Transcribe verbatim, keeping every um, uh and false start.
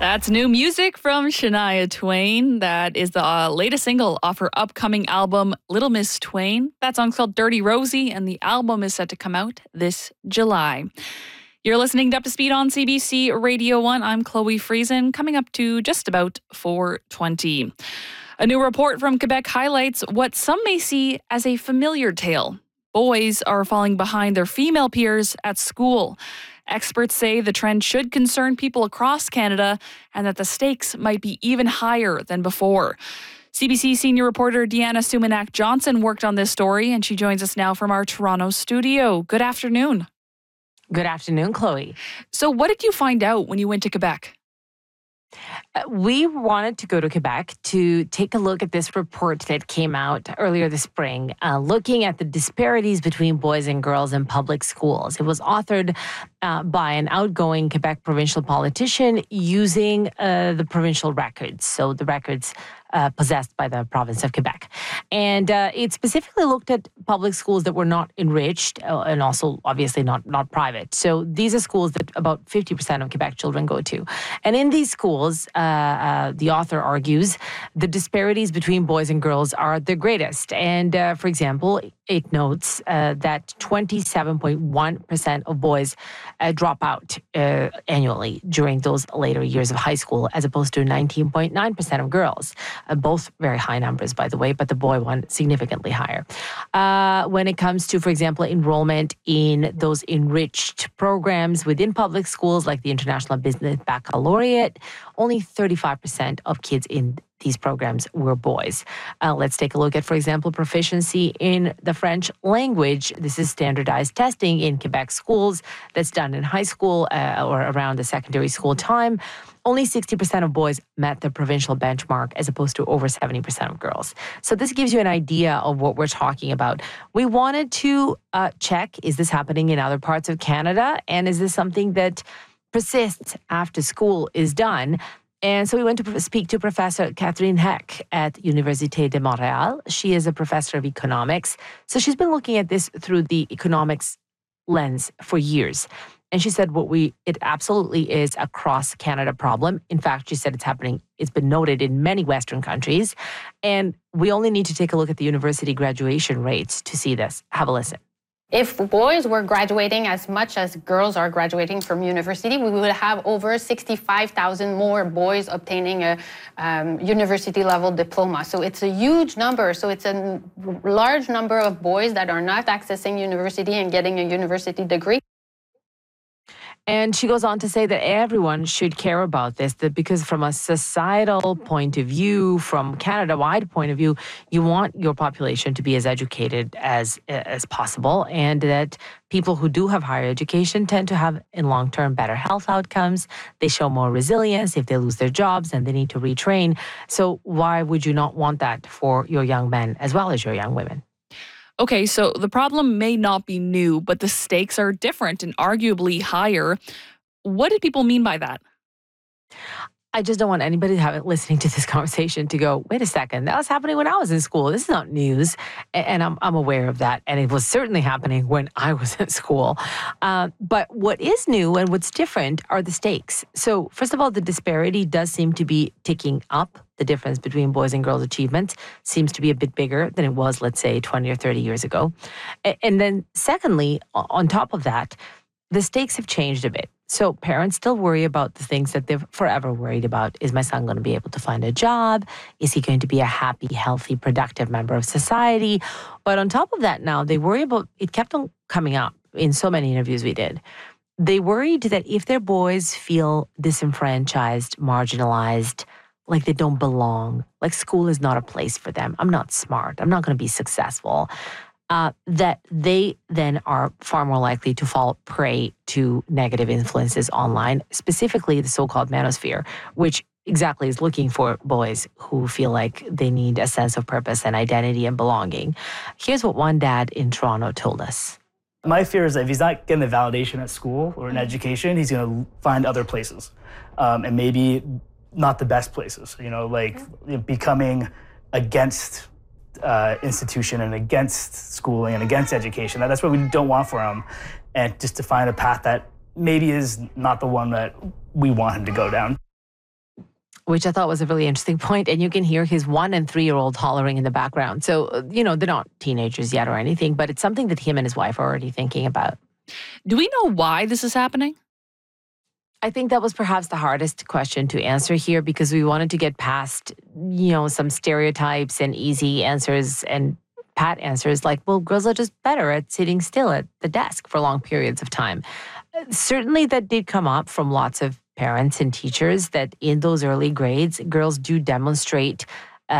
That's new music from Shania Twain. That is the uh, latest single off her upcoming album, Little Miss Twain. That song's called Dirty Rosie, and the album is set to come out this July. You're listening to Up to Speed on C B C Radio one. I'm Chloe Friesen, coming up to just about four twenty. A new report from Quebec highlights what some may see as a familiar tale. Boys are falling behind their female peers at school. Experts say the trend should concern people across Canada and that the stakes might be even higher than before. C B C senior reporter Deanna Sumanak-Johnson worked on this story, and she joins us now from our Toronto studio. Good afternoon. Good afternoon, Chloe. So what did you find out when you went to Quebec? Uh, we wanted to go to Quebec to take a look at this report that came out earlier this spring, uh, looking at the disparities between boys and girls in public schools. It was authored uh, by an outgoing Quebec provincial politician using uh, the provincial records, so the records uh, possessed by the province of Quebec. And uh, it specifically looked at public schools that were not enriched uh, and also obviously not, not private. So these are schools that about fifty percent of Quebec children go to. And in these schools, uh, uh, the author argues, the disparities between boys and girls are the greatest. And uh, for example, it notes uh, that twenty-seven point one percent of boys uh, drop out uh, annually during those later years of high school, as opposed to nineteen point nine percent of girls. Uh, both very high numbers, by the way, but the boy one significantly higher. Uh, when it comes to, for example, enrollment in those enriched programs within public schools, like the International Business Baccalaureate, only thirty-five percent of kids in these programs were boys. Uh, let's take a look at, for example, proficiency in the French language. This is standardized testing in Quebec schools that's done in high school uh, or around the secondary school time. Only sixty percent of boys met the provincial benchmark as opposed to over seventy percent of girls. So this gives you an idea of what we're talking about. We wanted to uh, check, is this happening in other parts of Canada? And is this something that persists after school is done? And so we went to speak to Professor Catherine Heck at Université de Montréal. She is a professor of economics. So she's been looking at this through the economics lens for years. And she said what we it absolutely is a cross-Canada problem. In fact, she said it's happening, it's been noted in many Western countries. And we only need to take a look at the university graduation rates to see this. Have a listen. If boys were graduating as much as girls are graduating from university, we would have over sixty-five thousand more boys obtaining a um, university-level diploma. So it's a huge number. So it's a large number of boys that are not accessing university and getting a university degree. And she goes on to say that everyone should care about this, that because from a societal point of view, from Canada-wide point of view, you want your population to be as educated as as possible, and that people who do have higher education tend to have, in long-term, better health outcomes. They show more resilience. If they lose their jobs and they need to retrain. So why would you not want that for your young men as well as your young women? Okay, so the problem may not be new, but the stakes are different and arguably higher. What did people mean by that? I just don't want anybody to have, listening to this conversation to go, wait a second, that was happening when I was in school. This is not news. And I'm, I'm aware of that. And it was certainly happening when I was in school. Uh, but what is new and what's different are the stakes. So first of all, the disparity does seem to be ticking up. The difference between boys and girls' achievements seems to be a bit bigger than it was, let's say, twenty or thirty years ago. And then secondly, on top of that, the stakes have changed a bit. So parents still worry about the things that they're forever worried about. Is my son going to be able to find a job? Is he going to be a happy, healthy, productive member of society? But on top of that now, they worry about, it kept on coming up in so many interviews we did. They worried that if their boys feel disenfranchised, marginalized, like they don't belong, like school is not a place for them, I'm not smart, I'm not going to be successful, Uh, that they then are far more likely to fall prey to negative influences online, specifically the so-called manosphere, which exactly is looking for boys who feel like they need a sense of purpose and identity and belonging. Here's what one dad in Toronto told us. My fear is that if he's not getting the validation at school or in education, he's going to find other places, um, and maybe not the best places, you know, like becoming against Uh, institution and against schooling and against education. That, that's what we don't want for him. And just to find a path that maybe is not the one that we want him to go down. which I thought was a really interesting point. And you can hear his one and three-year-old hollering in the background. So, uh, you know, they're not teenagers yet or anything, but it's something that him and his wife are already thinking about. Do we know why this is happening? I think that was perhaps the hardest question to answer here because we wanted to get past, you know, some stereotypes and easy answers and pat answers like, well, girls are just better at sitting still at the desk for long periods of time. Certainly that did come up from lots of parents and teachers that in those early grades, girls do demonstrate